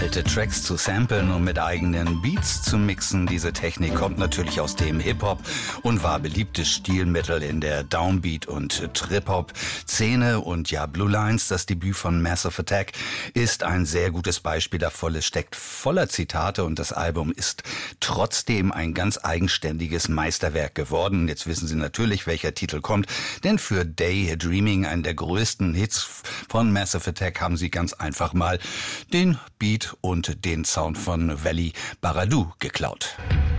Alte Tracks zu samplen und mit eigenen Beats zu mixen, diese Technik kommt natürlich aus dem Hip-Hop und war beliebtes Stilmittel in der Downbeat- und Trip-Hop-Szene. Und ja, Blue Lines, das Debüt von Massive Attack, ist ein sehr gutes Beispiel davon. Es steckt voller Zitate und das Album ist trotzdem ein ganz eigenständiges Meisterwerk geworden. Jetzt wissen Sie natürlich, welcher Titel kommt, denn für Daydreaming, einen der größten Hits von Massive Attack, haben sie ganz einfach mal den Beat und den Sound von Valley Baradou geklaut.